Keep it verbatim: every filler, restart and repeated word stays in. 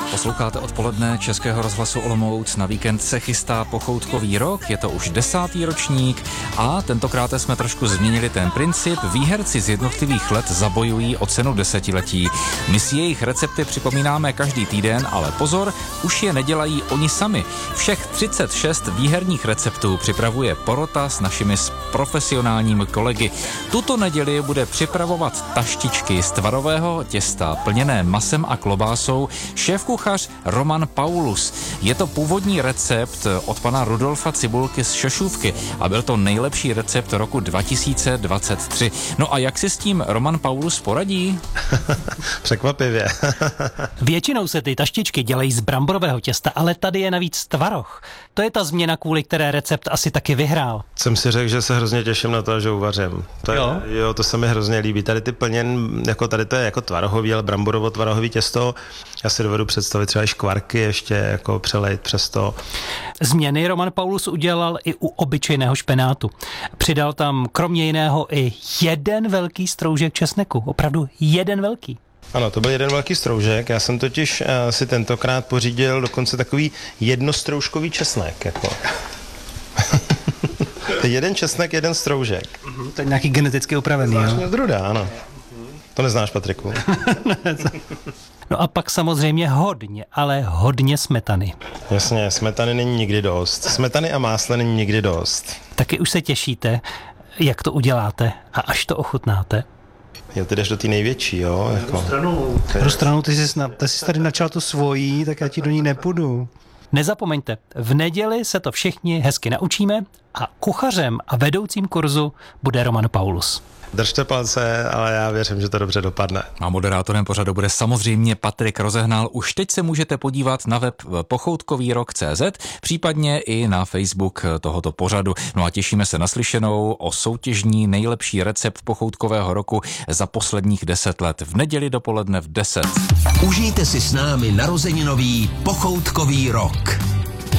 Posloucháte odpoledne Českého rozhlasu Olomouc. Na víkend se chystá pochoutkový rok, je to už desátý ročník a tentokrát jsme trošku změnili ten princip. Výherci z jednotlivých let zabojují o cenu desetiletí. My si jejich recepty připomínáme každý týden, ale pozor, už je nedělají oni sami. Všech třicet šest výherních receptů připravuje porota s našimi profesionálními kolegy. Tuto neděli bude připravovat taštičky z tvarového těsta plněné masem a klobásou šéfkuchař Roman Paulus. Je to původní recept od pana Rudolfa Cibulky z Šešůvky a byl to nejlepší recept roku dva tisíce dvacet tři. No a jak si s tím Roman Paulus poradí? Překvapivě. Většinou se ty taštičky dělají z bramborového těsta, ale tady je navíc tvaroh. To je ta změna, kvůli které recept asi taky vyhrál. Jsem si řekl, že se hrozně těším na to, že uvařím. To, jo? Je, jo, to se mi hrozně líbí. Tady ty plněn, jako tady to je jako tvarohový, ale bramborovo-tvarohový těsto. Já si dovedu představit třeba i škvarky ještě jako přelejt přes to. Změny Roman Paulus udělal i u obyčejného špenátu. Přidal tam kromě jiného i jeden velký stroužek česneku. Opravdu jeden velký. Ano, to byl jeden velký stroužek. Já jsem totiž uh, si tentokrát pořídil dokonce takový jednostroužkový česnek. Jako. To je jeden česnek, jeden stroužek. Uh-huh, to je nějaký geneticky upravený, jo? Znáš Druda, ano. To neznáš, Patriku. No a pak samozřejmě hodně, ale hodně smetany. Jasně, smetany není nikdy dost. Smetany a másla není nikdy dost. Taky už se těšíte, jak to uděláte a až to ochutnáte? Jo, ty jdeš do té největší, jo? Jako. Pro stranu, ty jsi, ty jsi tady načal tu svojí, tak já ti do ní nepůjdu. Nezapomeňte, v neděli se to všichni hezky naučíme a kuchařem a vedoucím kurzu bude Roman Paulus. Držte palce, ale já věřím, že to dobře dopadne. A moderátorem pořadu bude samozřejmě Patrik Rozehnal. Už teď se můžete podívat na web pochoutkový rok tečka cé zet, případně i na Facebook tohoto pořadu. No a těšíme se na slyšenou o soutěžní nejlepší recept pochoutkového roku za posledních deset let. V neděli dopoledne v deset. Užijte si s námi narozeninový pochoutkový rok.